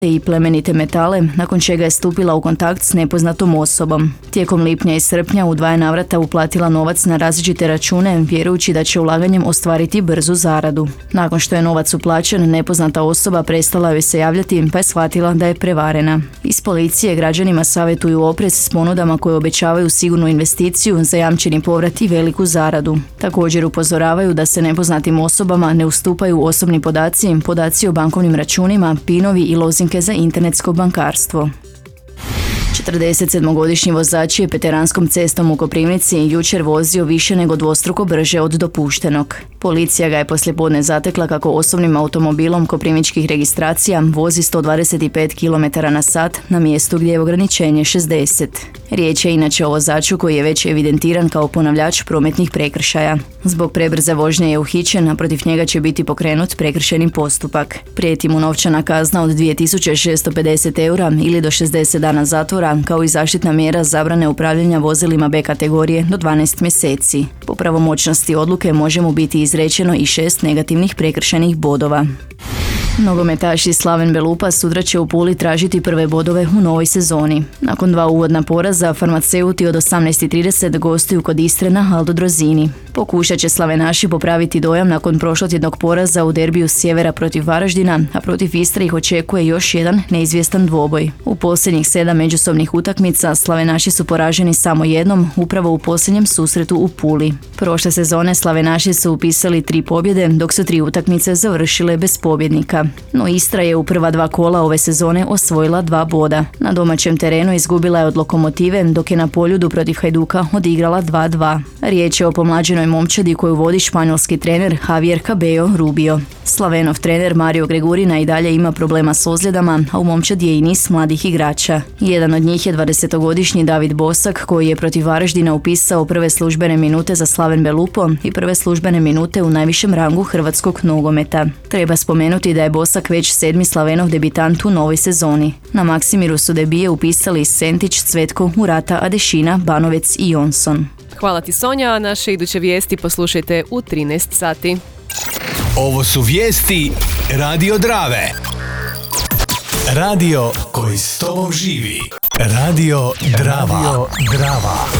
i plemenite metale, nakon čega je stupila u kontakt s nepoznatom osobom. Tijekom lipnja i srpnja u 2 navrata uplatila novac na različite račune, vjerujući da će ulaganjem ostvariti brzu zaradu. Nakon što je novac uplaćen, nepoznata osoba prestala joj se javljati pa je shvatila da je prevarena. Iz policije građanima savjetuju oprez s ponudama koje obećavaju sigurnu investiciju, zajamčeni povrat i veliku zaradu. Također upozoravaju da se nepoznatim osobama ne ustupaju osobni podaci, podaci o bankovnim računima, pinovi i lozinke za internetsko bankarstvo. 47-godišnji vozač je Peteranskom cestom u Koprivnici jučer vozio više nego dvostruko brže od dopuštenog. Policija ga je poslijepodne zatekla kako osobnim automobilom koprivničkih registracija vozi 125 km/h na mjestu gdje je ograničenje 60. Riječ je inače o vozaču koji je već evidentiran kao ponavljač prometnih prekršaja. Zbog prebrze vožnje je uhićen, a protiv njega će biti pokrenut prekršajni postupak. Prijeti mu novčana kazna od 2650 eura ili do 60 dana zatvora, kao i zaštitna mjera zabrane upravljanja vozilima B kategorije do 12 mjeseci. Po pravomoćnosti odluke može mu biti izrečeno i 6 negativnih prekršajnih bodova. Nogometaši Slaven Belupa sutra će u Puli tražiti prve bodove u novoj sezoni. Nakon 2 uvodna poraza, farmaceuti od 18:30 gostuju kod Istre na Aldo Drozini. Pokušat će slavenaši popraviti dojam nakon prošlotjednog poraza u derbiju Sjevera protiv Varaždina, a protiv Istre ih očekuje još jedan neizvjestan dvoboj. U posljednjih 7 međusobnih utakmica slavenaši su poraženi samo jednom, upravo u posljednjem susretu u Puli. Prošle sezone slavenaši su upisali 3 pobjede, dok su 3 utakmice završile bez pobjednika. No Istra je u prva 2 kola ove sezone osvojila 2 boda. Na domaćem terenu izgubila je od Lokomotive, dok je na Poljudu protiv Hajduka odigrala 2:2. Riječ je o pomlađenoj momčadi koju vodi španjolski trener Javier Cabello Rubio. Slavenov trener Mario Gregurina i dalje ima problema s ozljedama, a u momčadi je i niz mladih igrača. Jedan od njih je 20-godišnji David Bosak, koji je protiv Varaždina upisao prve službene minute za Slaven Belupo i prve službene minute u najvišem rangu hrvatskog nogometa. Treba spomenuti da je Bosak već 7. Slavenov debitant u novoj sezoni. Na Maksimiru su debije upisali Sentić, Cvetko, Urata, Adešina, Banovec i Jonson. Hvala ti Sonja, a naše iduće vijesti poslušajte u 13 sati. Ovo su vijesti Radio Drave. Radio koji s tobom živi. Radio Drava.